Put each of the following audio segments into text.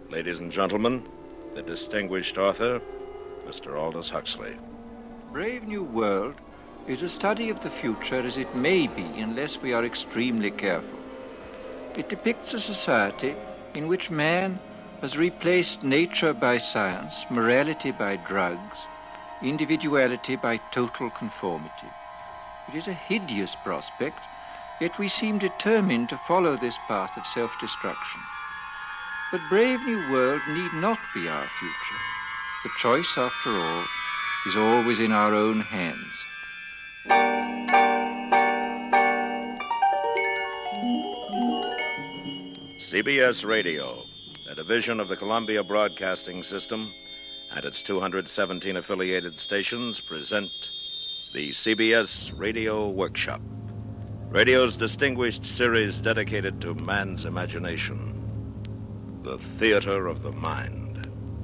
Ladies and gentlemen, the distinguished author, Mr. Aldous Huxley. Brave New World is a study of the future as it may be unless we are extremely careful. It depicts a society in which man has replaced nature by science, morality by drugs, individuality by total conformity. It is a hideous prospect, yet we seem determined to follow this path of self-destruction. But Brave New World need not be our future. The choice, after all, is always in our own hands. CBS Radio, a division of the Columbia Broadcasting System, and its 217 affiliated stations present the CBS Radio Workshop, radio's distinguished series dedicated to man's imagination, the theater of the mind.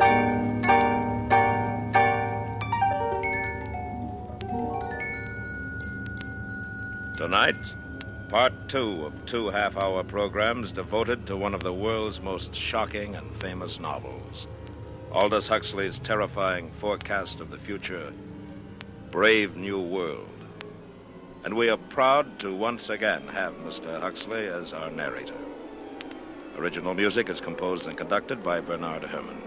Tonight, part 2 of 2 half-hour programs devoted to one of the world's most shocking and famous novels, Aldous Huxley's terrifying forecast of the future, Brave New World. And we are proud to once again have Mr. Huxley as our narrator. Original music is composed and conducted by Bernard Herrmann.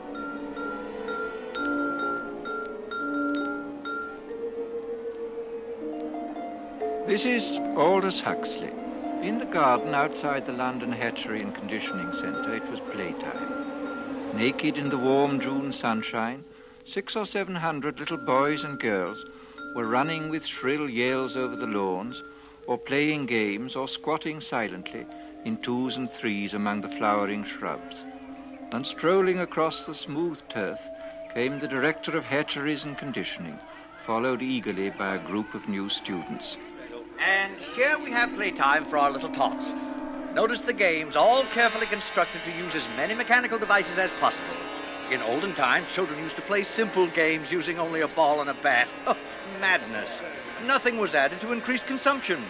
This is Aldous Huxley. In the garden outside the London Hatchery and Conditioning Centre, it was playtime. Naked in the warm June sunshine, 600 or 700 little boys and girls were running with shrill yells over the lawns, or playing games, or squatting silently in 2s and 3s among the flowering shrubs. And strolling across the smooth turf came the director of hatcheries and conditioning, followed eagerly by a group of new students. And here we have playtime for our little tots. Notice the games, all carefully constructed to use as many mechanical devices as possible. In olden times, children used to play simple games using only a ball and a bat. Oh, madness. Nothing was added to increase consumption.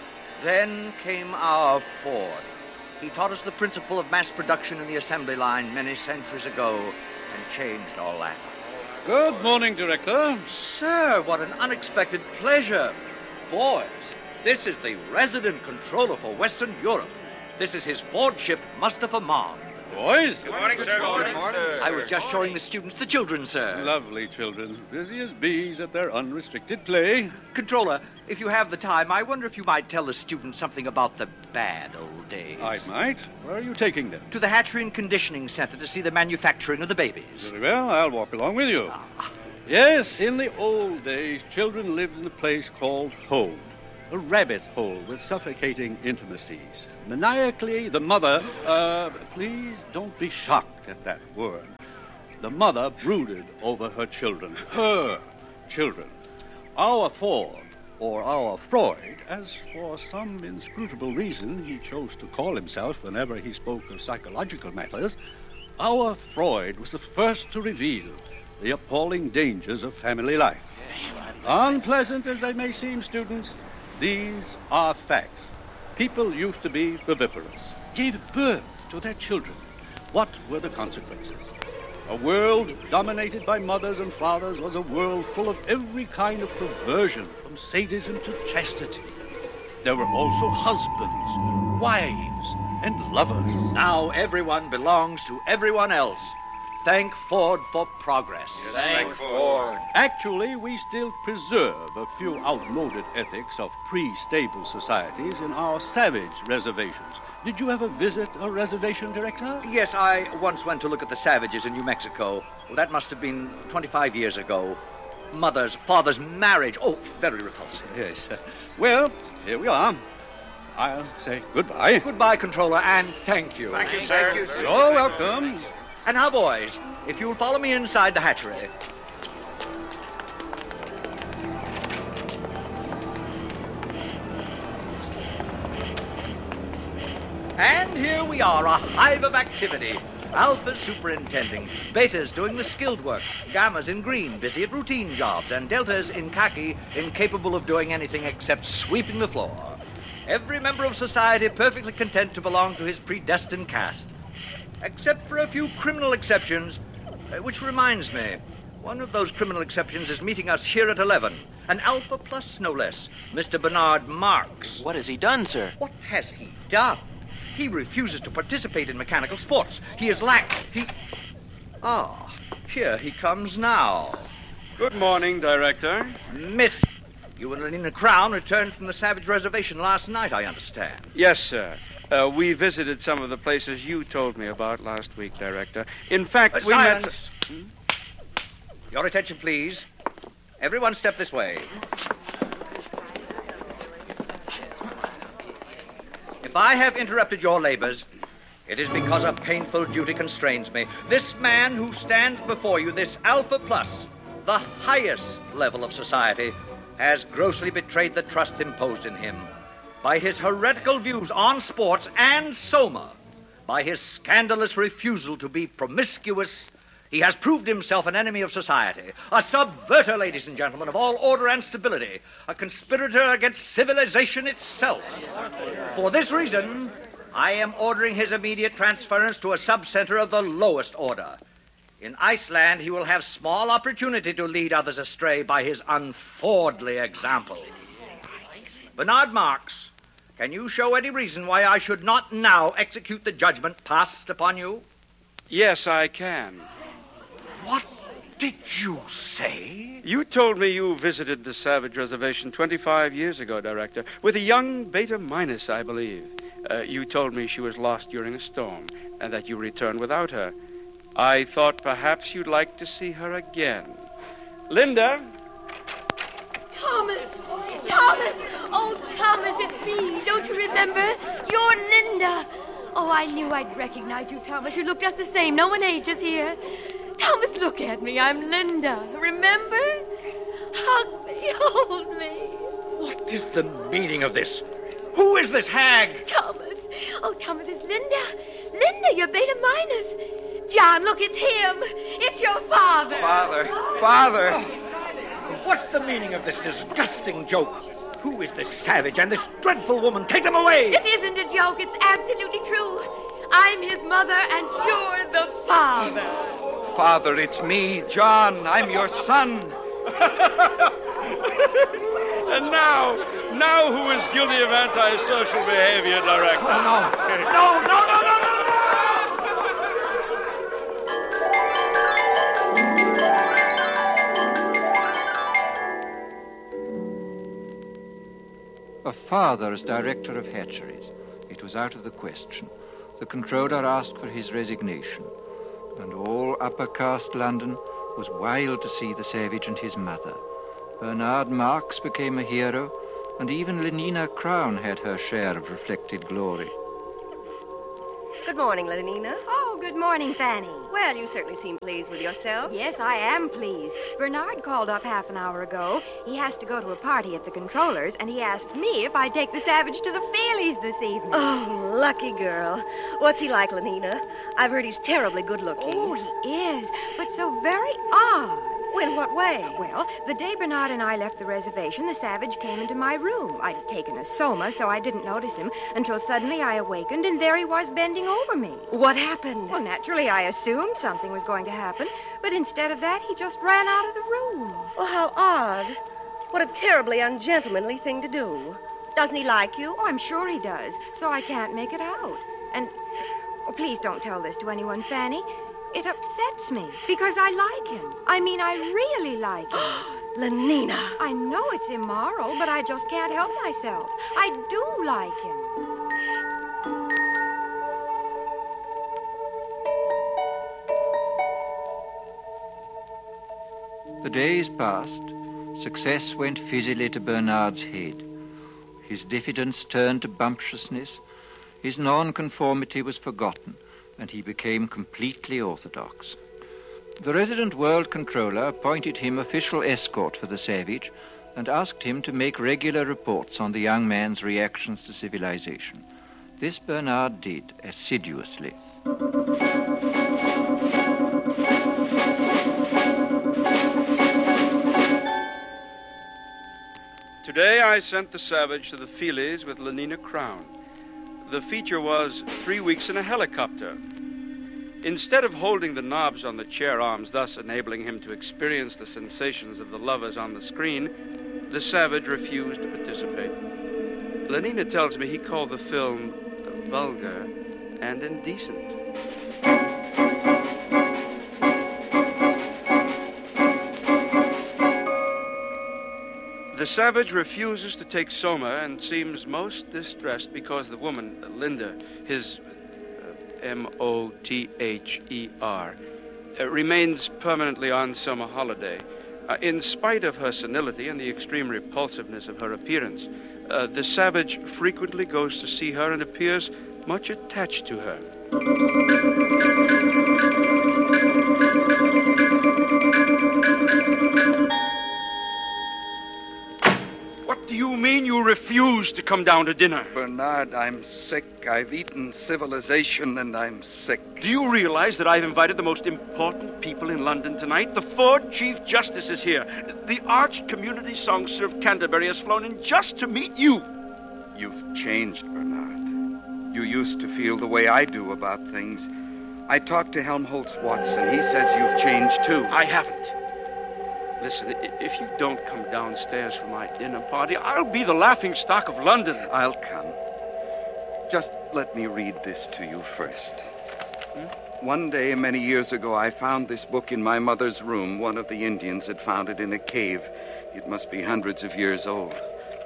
Then came our Ford. He taught us the principle of mass production in the assembly line many centuries ago and changed all that. Good morning, Director. Sir, what an unexpected pleasure. Boys, this is the resident controller for Western Europe. This is his Ford ship, Mustafa Mond. Boys? Good morning, sir. Good morning, sir. I was just showing the students the children, sir. Lovely children, busy as bees at their unrestricted play. Controller, if you have the time, I wonder if you might tell the students something about the bad old days. I might. Where are you taking them? To the Hatchery and Conditioning Center to see the manufacturing of the babies. Very well, I'll walk along with you. Yes, in the old days, children lived in a place called home. A rabbit hole with suffocating intimacies. Maniacally, the mother... please don't be shocked at that word. The mother brooded over her children. Her children. Our Ford, or our Freud, as for some inscrutable reason he chose to call himself whenever he spoke of psychological matters, our Freud was the first to reveal the appalling dangers of family life. Unpleasant as they may seem, students, these are facts. People used to be viviparous, gave birth to their children. What were the consequences? A world dominated by mothers and fathers was a world full of every kind of perversion, from sadism to chastity. There were also husbands, wives, and lovers. Now everyone belongs to everyone else. Thank Ford for progress. Yes, thank Ford. Actually, we still preserve a few outmoded ethics of pre-stable societies in our savage reservations. Did you ever visit a reservation, Director? Yes, I once went to look at the savages in New Mexico. Well, that must have been 25 years ago. Mother's, father's marriage. Oh, very repulsive. Yes. Well, here we are. I'll say goodbye. Goodbye, Controller, and thank you. Thank you, sir. Thank you, sir. So welcome. And now, boys, if you'll follow me inside the hatchery. And here we are, a hive of activity. Alpha's superintending, Beta's doing the skilled work, Gamma's in green, busy at routine jobs, and Delta's in khaki, incapable of doing anything except sweeping the floor. Every member of society perfectly content to belong to his predestined caste. except for a few criminal exceptions. Which reminds me, one of those criminal exceptions is meeting us here at 11. An Alpha Plus, no less. Mr. Bernard Marks. What has he done, sir? What has he done? He refuses to participate in mechanical sports. He is lax. Here he comes now. Good morning, Director. Miss, you and Lenina Crown returned from the Savage Reservation last night, I understand. Yes, sir. We visited some of the places you told me about last week, Director. In fact, we Silence. Your attention, please. Everyone step this way. If I have interrupted your labors, it is because a painful duty constrains me. This man who stands before you, this Alpha Plus, the highest level of society, has grossly betrayed the trust imposed in him by his heretical views on sports and Soma, by his scandalous refusal to be promiscuous. He has proved himself an enemy of society, a subverter, ladies and gentlemen, of all order and stability, a conspirator against civilization itself. For this reason, I am ordering his immediate transference to a subcenter of the lowest order. In Iceland, he will have small opportunity to lead others astray by his unfordly example. Bernard Marks, can you show any reason why I should not now execute the judgment passed upon you? Yes, I can. What did you say? You told me you visited the Savage Reservation 25 years ago, Director, with a young Beta Minus, I believe. You told me she was lost during a storm, and that you returned without her. I thought perhaps you'd like to see her again. Linda? Thomas! Thomas! Oh, Thomas, it's me. Don't you remember? You're Linda. Oh, I knew I'd recognize you, Thomas. You look just the same. No one ages here. Thomas, look at me. I'm Linda. Remember? Hug me. Hold me. What is the meaning of this? Who is this hag? Thomas. Oh, Thomas, it's Linda. Linda, you're Beta Minus. John, look, it's him. It's your father. Father! What's the meaning of this disgusting joke? Who is this savage and this dreadful woman? Take them away! It isn't a joke. It's absolutely true. I'm his mother, and you're the father. Father, it's me, John. I'm your son. And now who is guilty of antisocial behavior, Director? No. A father as director of hatcheries. It was out of the question. The controller asked for his resignation, and all upper caste London was wild to see the savage and his mother. Bernard Marks became a hero, and even Lenina Crown had her share of reflected glory. Good morning, Lenina. Oh, good morning, Fanny. Well, you certainly seem pleased with yourself. Yes, I am pleased. Bernard called up half an hour ago. He has to go to a party at the controller's, and he asked me if I'd take the savage to the Feelies this evening. Oh, lucky girl. What's he like, Lenina? I've heard he's terribly good-looking. Oh, he is, but so very odd. In what way? Well, the day Bernard and I left the reservation, the savage came into my room. I'd taken a Soma, so I didn't notice him until suddenly I awakened, and there he was bending over me. What happened? Well, naturally, I assumed something was going to happen, but instead of that, he just ran out of the room. Well, how odd. What a terribly ungentlemanly thing to do. Doesn't he like you? Oh, I'm sure he does, so I can't make it out. And, please don't tell this to anyone, Fanny. It upsets me because I like him. I mean, I really like him. Lenina. I know it's immoral, but I just can't help myself. I do like him. The days passed. Success went fizzily to Bernard's head. His diffidence turned to bumptiousness. His nonconformity was forgotten, and he became completely orthodox. The resident world controller appointed him official escort for the savage and asked him to make regular reports on the young man's reactions to civilization. This Bernard did assiduously. Today I sent the savage to the Feelies with Lenina Crown. The feature was 3 weeks in a helicopter. Instead of holding the knobs on the chair arms, thus enabling him to experience the sensations of the lovers on the screen, the Savage refused to participate. Lenina tells me he called the film vulgar and indecent. The Savage refuses to take Soma and seems most distressed because the woman, Linda, his Mother, remains permanently on summer holiday. In spite of her senility and the extreme repulsiveness of her appearance, the Savage frequently goes to see her and appears much attached to her. What do you mean you refuse to come down to dinner? Bernard, I'm sick. I've eaten civilization and I'm sick. Do you realize that I've invited the most important people in London tonight? The 4 Chief Justices here. The arch community songster of Canterbury has flown in just to meet you. You've changed, Bernard. You used to feel the way I do about things. I talked to Helmholtz Watson. He says you've changed, too. I haven't. Listen, if you don't come downstairs for my dinner party, I'll be the laughingstock of London. I'll come. Just let me read this to you first. One day, many years ago, I found this book in my mother's room. One of the Indians had found it in a cave. It must be hundreds of years old.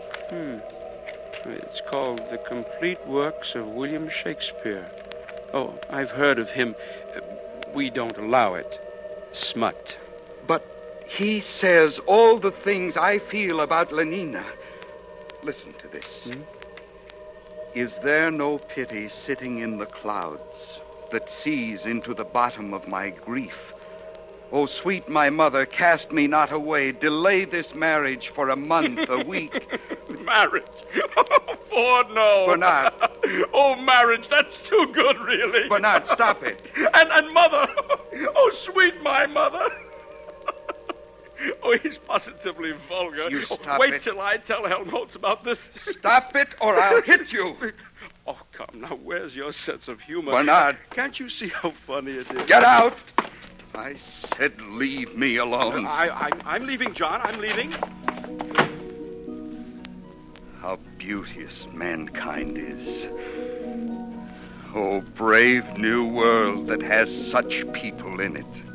It's called The Complete Works of William Shakespeare. Oh, I've heard of him. We don't allow it. Smut. But he says all the things I feel about Lenina. Listen to this. Is there no pity sitting in the clouds that sees into the bottom of my grief? Oh, sweet my mother, cast me not away. Delay this marriage for a month, a week. Marriage? Oh, Ford, no. Bernard. Oh, marriage, that's too good, really. Bernard, stop it. And mother. Oh, sweet my mother. Oh, he's positively vulgar. You stop Wait it. till I tell Helmholtz about this. Stop it, or I'll hit you. Oh, come, now, where's your sense of humor? Bernard. Can't you see how funny it is? Get out. I said leave me alone. I'm leaving, John. I'm leaving. How beauteous mankind is. Oh, brave new world that has such people in it.